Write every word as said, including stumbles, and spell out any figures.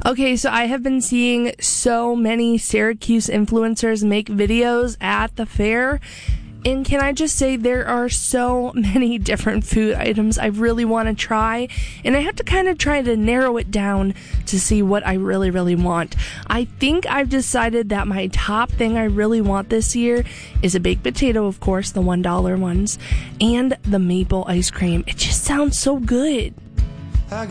Okay, so I have been seeing so many Syracuse influencers make videos at the fair. And can I just say there are so many different food items I really want to try, and I have to kind of try to narrow it down to see what I really, really want. I think I've decided that my top thing I really want this year is a baked potato, of course, the one dollar ones, and the maple ice cream. It just sounds so good.